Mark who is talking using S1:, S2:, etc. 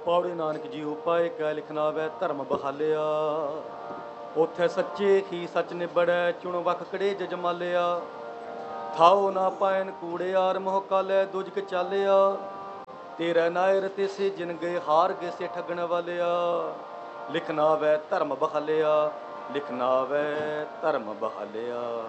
S1: ਪੌੜੀ ਨਾਨਕ ਜੀ ਉਪਾਏ ਕੈ ਲਿਖਣਾ ਵੈ ਧਰਮ ਬਹਾਲਿਆ। ਉੱਥੇ ਸੱਚੇ ਹੀ ਸੱਚ ਨਿਬੜੈ ਚੁਣ ਵਖ ਕੜੇ ਜਜਮਾਲਿਆ। ਥਾਓ ਨਾ ਪਾਇਨ ਕੂੜਿਆਰ ਮੋਹ ਕਾਲੇ ਦੁਜਕ ਚਾਲਿਆ। ਤੇਰਾ ਨਾਇਰ ਤੇਸੇ ਜਿਨ ਗਏ ਹਾਰ ਗਏ ਸੇ ਠੱਗਣ ਵਾਲਿਆ। ਲਿਖਣਾ ਵੈ ਧਰਮ ਬਹਾਲਿਆ, ਲਿਖਣਾ ਵੈ ਧਰਮ ਬਹਾਲਿਆ।